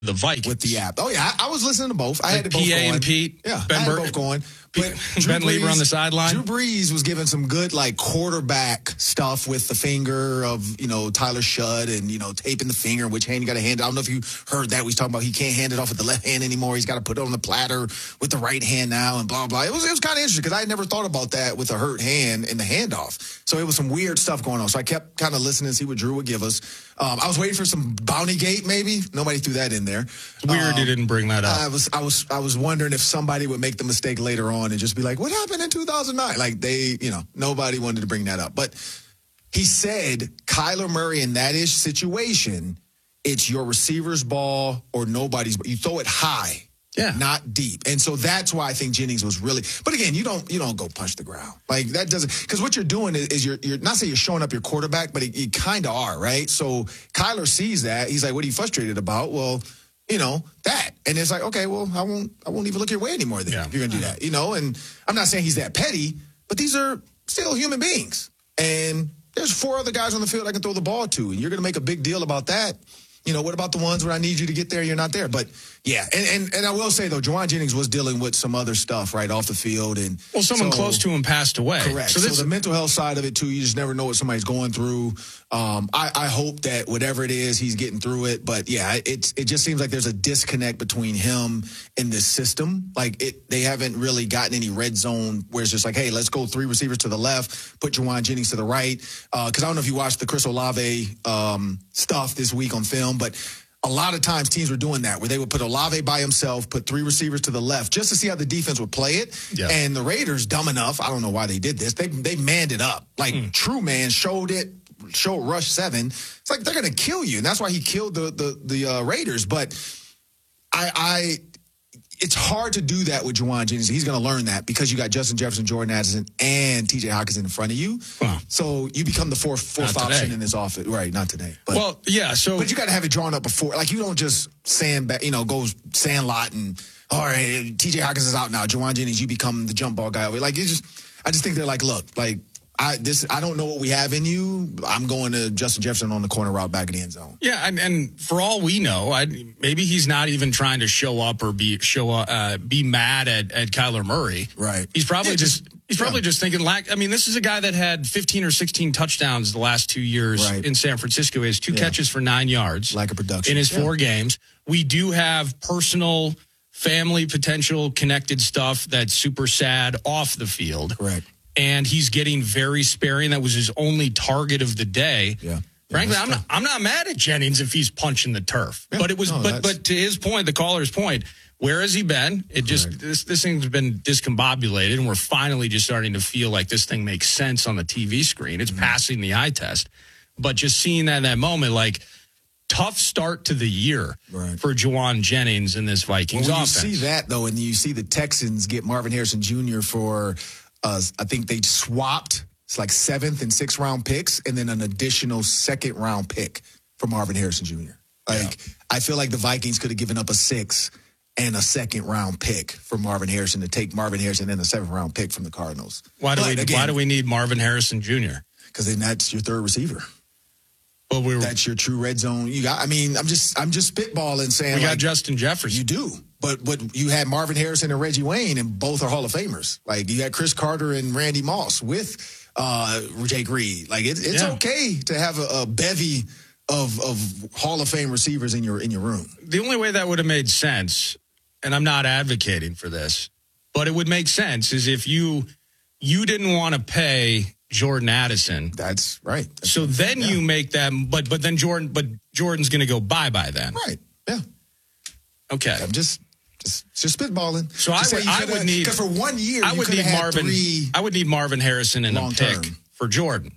the Vikings. With the app. Oh, yeah. I was listening to both. I had it both PA going. and Pete. Yeah, Ben I had Bur- both going. But Ben Lieber on the sideline. Drew Brees was giving some good, like, quarterback stuff with the finger of, Tyler Shudd and, taping the finger, which hand you got to hand it. I don't know if you heard that. We was talking about he can't hand it off with the left hand anymore. He's got to put it on the platter with the right hand now and blah, blah. It was kind of interesting because I had never thought about that with a hurt hand in the handoff. So it was some weird stuff going on. So I kept kind of listening to see what Drew would give us. I was waiting for some bounty gate, maybe. Nobody threw that in there. It's weird you didn't bring that up. I was wondering if somebody would make the mistake later on and just be like, what happened in 2009? Like nobody wanted to bring that up. But he said Kyler Murray in that ish situation, it's your receiver's ball or nobody's. You throw it high. Yeah. Not deep. And so that's why I think Jennings was really, but again, you don't go punch the ground. Like that doesn't, because what you're doing is you're not saying you're showing up your quarterback, but you kind of are, right? So Kyler sees that. He's like, what are you frustrated about? Well, that. And it's like, okay, well, I won't even look your way anymore then if you're going to do that, and I'm not saying he's that petty, but these are still human beings. And there's 4 other guys on the field I can throw the ball to, and you're going to make a big deal about that. What about the ones where I need you to get there, you're not there? But, yeah, and I will say, though, Jauan Jennings was dealing with some other stuff right off the field. And someone close to him passed away. Correct. So the mental health side of it, too, you just never know what somebody's going through. I hope that whatever it is, he's getting through it. But, yeah, it just seems like there's a disconnect between him and this system. Like, they haven't really gotten any red zone where it's just like, hey, let's go 3 receivers to the left, put Jauan Jennings to the right. Because I don't know if you watched the Chris Olave stuff this week on film, but a lot of times teams were doing that where they would put Olave by himself, put 3 receivers to the left just to see how the defense would play it. Yeah. And the Raiders, dumb enough, I don't know why they did this. They manned it up. Like true man showed rush 7. It's like they're going to kill you. And that's why he killed the Raiders. But it's hard to do that with Jauan Jennings. He's going to learn that because you got Justin Jefferson, Jordan Addison, and T.J. Hockenson in front of you. Wow. So you become the fourth option in this offense. Right, not today. But, but you got to have it drawn up before. Like, you don't just go sandlot and, all right, T.J. Hockenson is out now. Jauan Jennings, you become the jump ball guy. Like, I just think they're like, look, like, I don't know what we have in you. I'm going to Justin Jefferson on the corner route back in the end zone. Yeah, and for all we know, maybe he's not even trying to show up or be mad at Kyler Murray. Right. He's probably just thinking, this is a guy that had 15 or 16 touchdowns the last 2 years in San Francisco. He has 2 catches for 9 yards. Lack of production. In his 4 games. We do have personal, family, potential connected stuff that's super sad off the field. Correct. And he's getting very sparing. That was his only target of the day. Yeah. Frankly, I'm not mad at Jennings if he's punching the turf. Yeah. But it was but to his point, the caller's point, where has he been? It just this thing's been discombobulated, and we're finally just starting to feel like this thing makes sense on the TV screen. It's passing the eye test. But just seeing that moment, like, tough start to the year for Jauan Jennings in this Vikings offense. You see that, though, and you see the Texans get Marvin Harrison Jr. for I think they swapped. It's like 7th and 6th round picks, and then an additional 2nd round pick for Marvin Harrison Jr. I feel like the Vikings could have given up a 6th and a 2nd round pick for Marvin Harrison to take Marvin Harrison and a 7th round pick from the Cardinals. Why do we need Marvin Harrison Jr.? Because then that's your 3rd receiver. Well, that's your true red zone. I'm just spitballing saying we got Justin Jefferson. You do. But you had Marvin Harrison and Reggie Wayne, and both are Hall of Famers. Like, you had Chris Carter and Randy Moss with Jake Reed. Like, it's okay to have a bevy of Hall of Fame receivers in your room. The only way that would have made sense, and I'm not advocating for this, but it would make sense, is if you didn't want to pay Jordan Addison. That's right. You make them, but then Jordan's going to go bye then. Right. Yeah. Okay. I'm just spitballing. So I would need, because for 1 year, I would need Marvin Harrison in a pick for Jordan.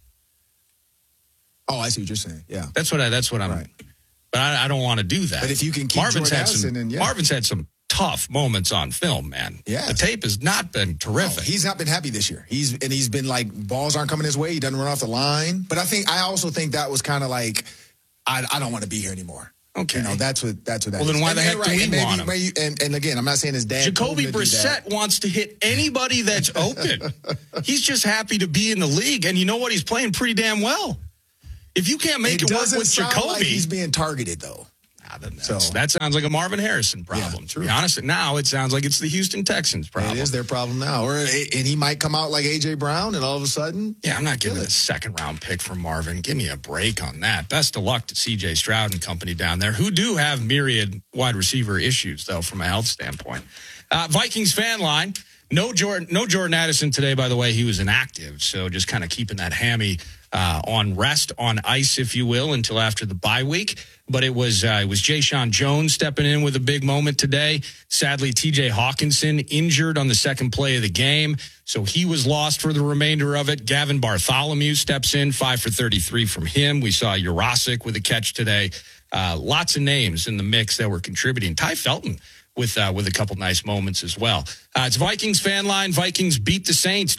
Oh, I see what you're saying. Yeah. That's what I'm. Right. But I don't want to do that. But if you can keep Marvin's had some tough moments on film, man. Yeah. The tape has not been terrific. No, he's not been happy this year. He's been like, balls aren't coming his way. He doesn't run off the line. But I also think that was kind of like, I don't want to be here anymore. Okay. That's what that well, then why the heck do we want him? And again, I'm not saying his dad. Jacoby Brissett wants to hit anybody that's open. He's just happy to be in the league. And you know what? He's playing pretty damn well. If you can't make it work with Jacoby. Like he's being targeted, though. That sounds like a Marvin Harrison problem. To be honest, now it sounds like it's the Houston Texans problem. It is their problem now. And he might come out like A.J. Brown, and all of a sudden... Yeah, I'm not giving a second-round pick for Marvin. Give me a break on that. Best of luck to C.J. Stroud and company down there, who do have myriad wide receiver issues, though, from a health standpoint. Vikings fan line. No Jordan Addison today, by the way. He was inactive, so just kind of keeping that hammy on rest, on ice, if you will, until after the bye week. But it was Jayshon Jones stepping in with a big moment today. Sadly, T.J. Hawkinson injured on the second play of the game, so he was lost for the remainder of it. Gavin Bartholomew steps in, 5 for 33 from him. We saw Jurasik with a catch today. Lots of names in the mix that were contributing. Ty Felton with a couple nice moments as well. It's Vikings fan line. Vikings beat the Saints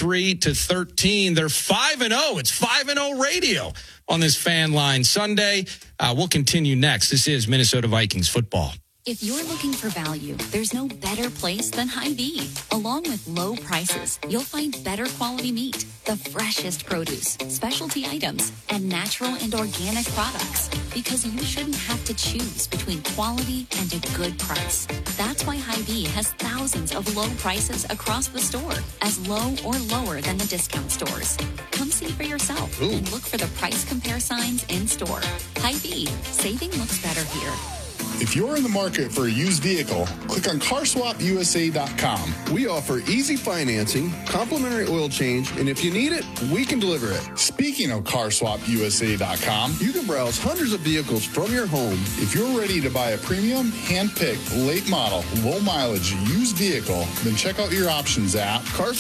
23-13. They're 5-0. It's 5-0 radio on this fan line Sunday. We'll continue next. This is Minnesota Vikings football. If you're looking for value, there's no better place than Hy-Vee. Along with low prices, you'll find better quality meat, the freshest produce, specialty items, and natural and organic products. Because you shouldn't have to choose between quality and a good price. That's why Hy-Vee has thousands of low prices across the store, as low or lower than the discount stores. Come see for yourself and look for the price compare signs in store. Hy-Vee, saving looks better here. If you're in the market for a used vehicle, click on CarswapUSA.com. We offer easy financing, complimentary oil change, and if you need it, we can deliver it. Speaking of CarswapUSA.com, you can browse hundreds of vehicles from your home. If you're ready to buy a premium, hand-picked, late model, low mileage used vehicle, then check out your options at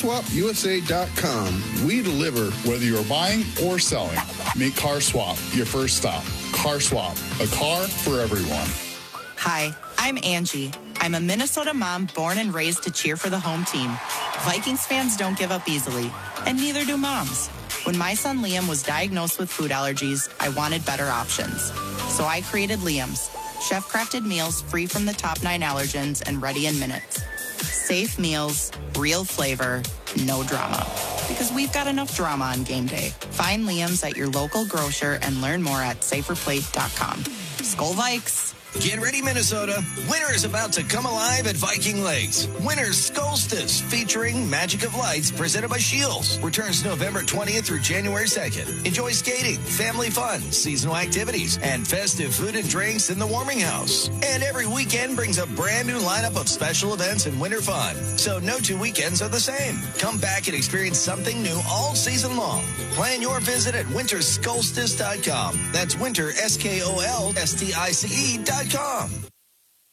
CarswapUSA.com. We deliver. Whether you're buying or selling, make CarSwap your first stop. CarSwap, a car for everyone. Hi, I'm Angie. I'm a Minnesota mom born and raised to cheer for the home team. Vikings fans don't give up easily, and neither do moms. When my son Liam was diagnosed with food allergies, I wanted better options. So I created Liam's, chef-crafted meals free from the top 9 allergens and ready in minutes. Safe meals, real flavor, no drama. Because we've got enough drama on game day. Find Liam's at your local grocer and learn more at saferplate.com. Skol Vikes! Get ready, Minnesota. Winter is about to come alive at Viking Lakes. Winter's Solstice, featuring Magic of Lights, presented by Shields, returns November 20th through January 2nd. Enjoy skating, family fun, seasonal activities, and festive food and drinks in the warming house. And every weekend brings a brand new lineup of special events and winter fun. So no 2 weekends are the same. Come back and experience something new all season long. Plan your visit at wintersolstice.com. That's winter, SKOLSTICE.com.